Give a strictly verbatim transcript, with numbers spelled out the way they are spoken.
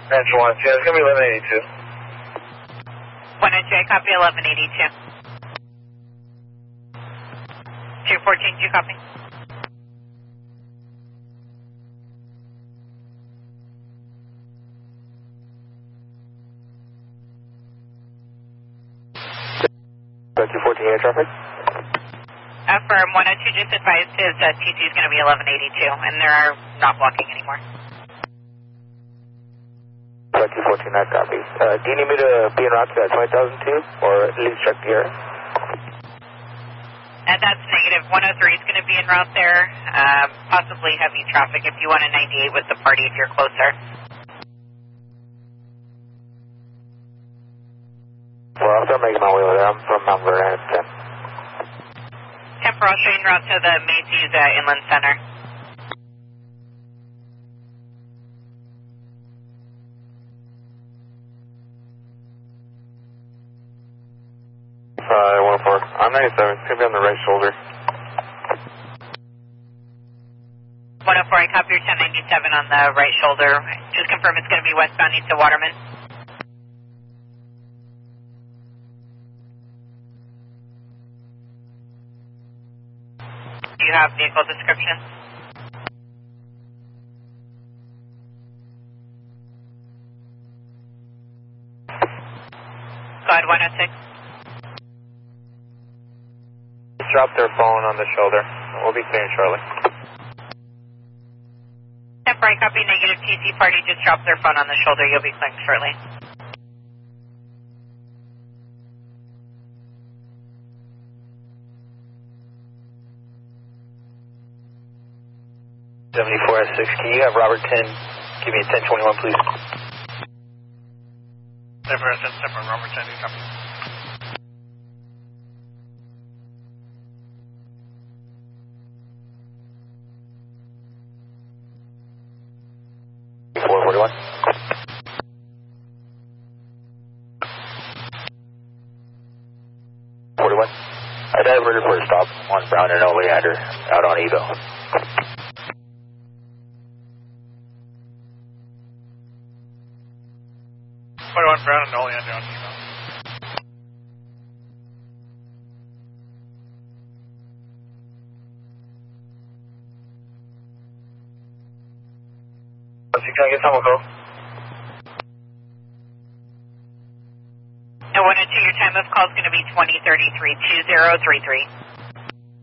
Ranch one, yeah, it's going to be eleven eighty-two. one oh two, I copy eleven eighty-two. two fourteen, do you copy? two fourteen air traffic. Affirm, one oh two just advised his uh, T C is going to be eleven eighty-two, and they're not blocking anymore. two fourteen, that copy. Uh, do you need me to be en route to that twenty thousand two, or at least check the area? And that's negative. one oh three is going to be en route there, um, possibly heavy traffic if you want a ninety-eight with the party if you're closer. Well, I'll start making my way over there. I'm from Mount Vernon at ten. Temporal train route to the Macy's uh, Inland Center. Uh, one oh four. I'm ninety-seven. It's going to be on the right shoulder. one oh four, I copy your ten ninety-seven on the right shoulder. Just confirm it's going to be westbound east of Waterman. Do you have vehicle description? Go ahead, one oh six. Drop their phone on the shoulder. We'll be clearing shortly. Temporary copy, negative T C party just dropped their phone on the shoulder. You'll be clearing shortly. seventy-four S six, can you have Robert ten give me a ten twenty-one, please? seventy-four S ten, separate Robert ten, you copy? four forty-one. forty-one. I diverted for a stop on Brown and Oleander out on Evo. forty-one Brown and Oleander on email. Can I get someone call? And one oh two, your time of call is going to be twenty thirty-three, two zero three three.